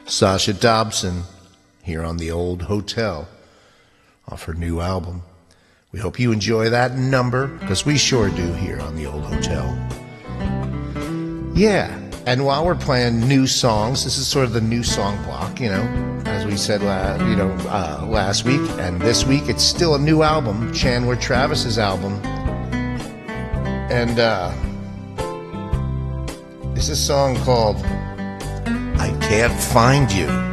Sasha Dobson here on the Old Hotel off her new album. We hope you enjoy that number, because we sure do here on the Old Hotel. Yeah, and while we're playing new songs, this is sort of the new song block, you know, as we said last week. And this week it's still a new album, Chandler Travis's album. And it's a song called I Can't Find You.